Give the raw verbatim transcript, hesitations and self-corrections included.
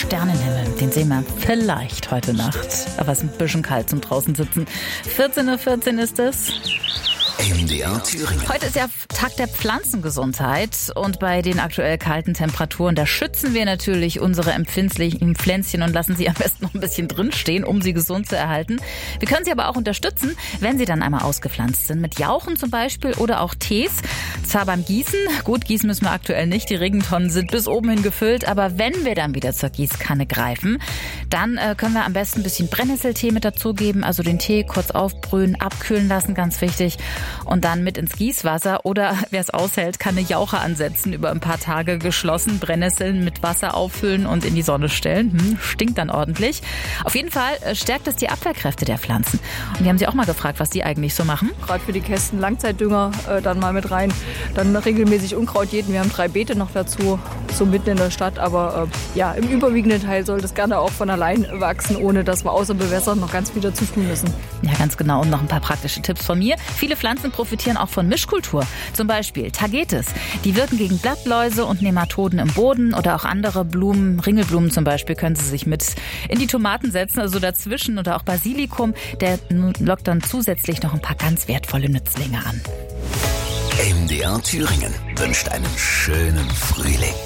Sternenhimmel, den sehen wir vielleicht heute Nacht. Aber es ist ein bisschen kalt zum draußen sitzen. vierzehn Uhr vierzehn ist es. M D R Thüringen. Heute ist ja Tag der Pflanzengesundheit und bei den aktuell kalten Temperaturen, da schützen wir natürlich unsere empfindlichen Pflänzchen und lassen sie am besten noch ein bisschen drinstehen, um sie gesund zu erhalten. Wir können sie aber auch unterstützen, wenn sie dann einmal ausgepflanzt sind, mit Jauchen zum Beispiel oder auch Tees. Zwar beim Gießen, gut, gießen müssen wir aktuell nicht, die Regentonnen sind bis oben hin gefüllt, aber wenn wir dann wieder zur Gießkanne greifen, dann äh, können wir am besten ein bisschen Brennnesseltee mit dazugeben, also den Tee kurz aufbrühen, abkühlen lassen, ganz wichtig. Und dann mit ins Gießwasser oder wer es aushält, kann eine Jauche ansetzen, über ein paar Tage geschlossen, Brennnesseln mit Wasser auffüllen und in die Sonne stellen. Hm, stinkt dann ordentlich. Auf jeden Fall stärkt es die Abwehrkräfte der Pflanzen. Und wir haben sie auch mal gefragt, was die eigentlich so machen. Gerade für die Kästen Langzeitdünger äh, dann mal mit rein. Dann regelmäßig Unkraut jäten. Wir haben drei Beete noch dazu, so mitten in der Stadt. Aber äh, ja, im überwiegenden Teil soll das gerne auch von allein wachsen, ohne dass wir außer Bewässern noch ganz viel dazu tun müssen. Ja, ganz genau. Und noch ein paar praktische Tipps von mir. Viele Pflanzen profitieren auch von Mischkultur. Zum Beispiel Tagetes. Die wirken gegen Blattläuse und Nematoden im Boden oder auch andere Blumen, Ringelblumen zum Beispiel, können Sie sich mit in die Tomaten setzen, also dazwischen, oder auch Basilikum. Der lockt dann zusätzlich noch ein paar ganz wertvolle Nützlinge an. M D R Thüringen wünscht einen schönen Frühling.